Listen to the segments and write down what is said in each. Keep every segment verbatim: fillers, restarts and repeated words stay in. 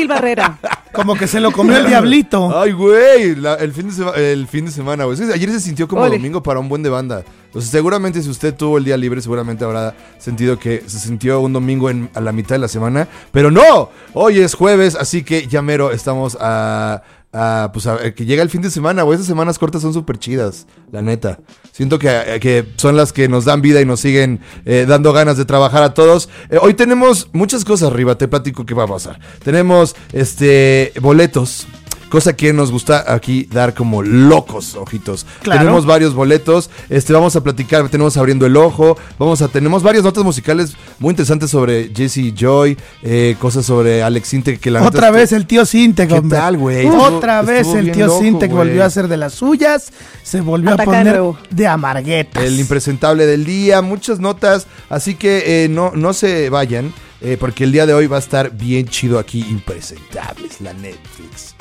Gil Barrera. Como que se lo comió el diablito. Ay, güey, la- el fin de semana, el fin de semana, güey. Es que ayer se sintió como Ole. domingo para un buen de banda. O sea, seguramente si usted tuvo el día libre, seguramente habrá sentido que se sintió un domingo en, a la mitad de la semana. Pero no, hoy es jueves, así que ya mero estamos a... a, pues a que llega el fin de semana, güey. Esas semanas cortas son súper chidas, la neta. Siento que, que son las que nos dan vida y nos siguen eh, dando ganas de trabajar a todos. Eh, hoy tenemos muchas cosas arriba, te platico qué va a pasar. Tenemos este boletos. Cosa que nos gusta aquí dar como locos, ojitos. Claro. Tenemos varios boletos, este, vamos a platicar, tenemos Abriendo el Ojo, vamos a, tenemos varias notas musicales muy interesantes sobre Jesse Joy, eh, cosas sobre Alex Sintek, que la Otra neta vez el tío Sintek, ¿Qué hombre. tal, güey? Otra Estuvo- vez estuvo el bien tío loco, Sintek güey. volvió a hacer de las suyas. Se volvió Ataca a de poner nuevo. de amarguetas. el impresentable del día, muchas notas, así que eh, no, no se vayan, eh, porque el día de hoy va a estar bien chido aquí, Impresentables, la Netflix.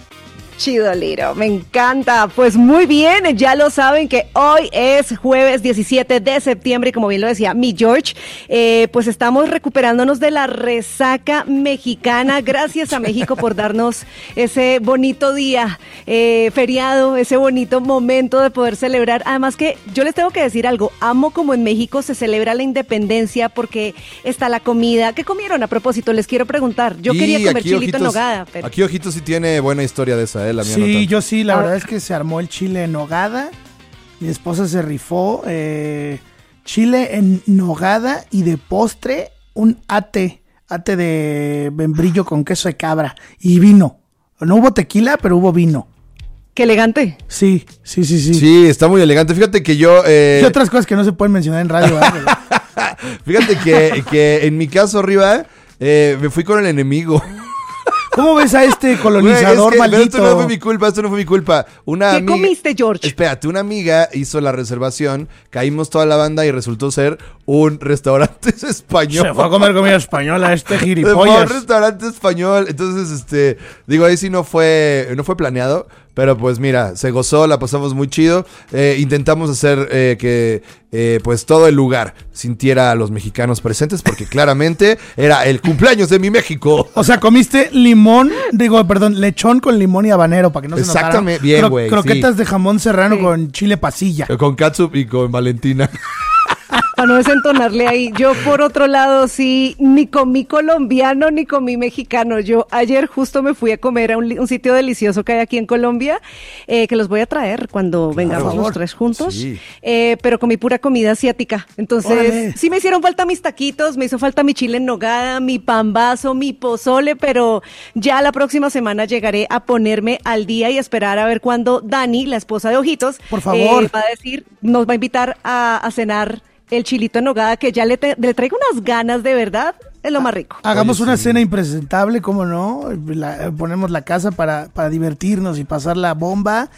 Chido, Liro, me encanta. Pues muy bien, ya lo saben que hoy es jueves diecisiete de septiembre y como bien lo decía mi George, eh, pues estamos recuperándonos de la resaca mexicana. Gracias a México por darnos ese bonito día, eh, feriado, ese bonito momento de poder celebrar. Además que yo les tengo que decir algo, amo como en México se celebra la independencia porque está la comida. ¿Qué comieron a propósito? Les quiero preguntar. Yo Y quería comer aquí chilito en Ojitos- nogada, pero... Aquí Ojitos sí tiene buena historia de esa, eh, la mía no Sí, tanto. yo sí, la Ah. verdad es que se armó el chile en nogada. Mi esposa se rifó eh, chile en nogada y de postre un ate, ate de membrillo con queso de cabra y vino. No hubo tequila, pero hubo vino. Qué elegante. Sí, sí, sí, sí. Sí, está muy elegante. Fíjate que yo... eh, Y otras cosas que no se pueden mencionar en radio. ¿Verdad? Fíjate que, que en mi caso arriba eh, me fui con el enemigo. ¿Cómo ves a este Güey, colonizador es que, pero maldito? esto no fue mi culpa, esto no fue mi culpa. Una ¿Qué amiga- comiste, George? Espérate, una amiga hizo la reservación, caímos toda la banda y resultó ser un restaurante español. Se fue a comer comida española este Se fue a un gilipollas. restaurante español. Entonces, este, digo, ahí sí no fue, no fue planeado. Pero pues mira, se gozó, la pasamos muy chido. Eh, intentamos hacer eh, que eh, pues todo el lugar sintiera a los mexicanos presentes, porque claramente era el cumpleaños de mi México. O sea, comiste limón, digo, perdón, lechón con limón y habanero para que no se notara. Exactamente, bien, Cro- güey, Croquetas sí. de jamón serrano Sí. con chile pasilla. Con catsup y con Valentina. Para no desentonarle ahí. Yo, por otro lado, sí, ni comí colombiano ni comí mexicano. Yo ayer justo me fui a comer a un, li- un sitio delicioso que hay aquí en Colombia, eh, que los voy a traer cuando vengamos favor. los tres juntos. Sí. Eh, pero comí pura comida asiática. Entonces, Órale. sí me hicieron falta mis taquitos, me hizo falta mi chile en nogada, mi pambazo, mi pozole, pero ya la próxima semana llegaré a ponerme al día y esperar a ver cuándo Dani, la esposa de Ojitos, Por favor. eh, va a decir, nos va a invitar a, a cenar el chilito en nogada, que ya le, te- le traigo unas ganas de verdad, es lo más rico. Hagamos Oye, una sí. cena impresentable, ¿cómo no? La- ponemos la casa para, para divertirnos y pasar la bomba.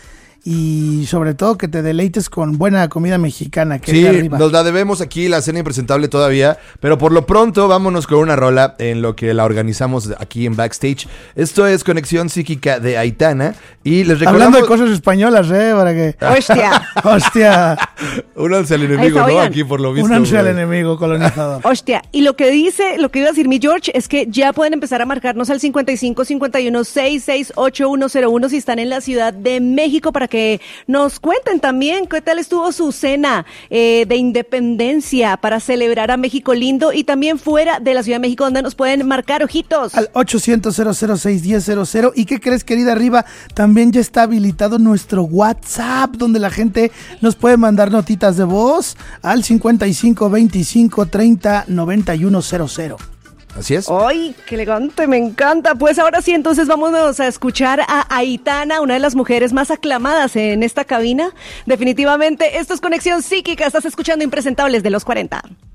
Y sobre todo que te deleites con buena comida mexicana. Que Sí, es de arriba. nos la debemos aquí, la cena impresentable todavía. Pero por lo pronto, vámonos con una rola en lo que la organizamos aquí en Backstage. Esto es Conexión Psíquica de Aitana. Y les recordamos... Hablando de cosas españolas, ¿eh? Para que... Hostia, Hostia, Únanse al Ahí enemigo, está, ¿no? oigan. Aquí por lo visto. únanse al güey. enemigo colonizador. hostia. Y lo que dice, lo que iba a decir mi George es que ya pueden empezar a marcarnos al cincuenta y cinco cincuenta y uno sesenta y seis ochenta y uno cero uno si están en la Ciudad de México, para que nos cuenten también qué tal estuvo su cena eh, de independencia para celebrar a México lindo, y también fuera de la Ciudad de México, donde nos pueden marcar, Ojitos. Al ochocientos cero cero seis diez cero cero. ¿Y qué crees, querida Arriba? También ya está habilitado nuestro WhatsApp, donde la gente nos puede mandar notitas de voz al cincuenta y cinco veinticinco treinta noventa y uno cero cero. Así es. ¡Ay, qué elegante! Me encanta. Pues ahora sí, entonces vámonos a escuchar a Aitana, una de las mujeres más aclamadas en esta cabina. Definitivamente, esto es Conexión Psíquica. Estás escuchando Impresentables de los cuarenta.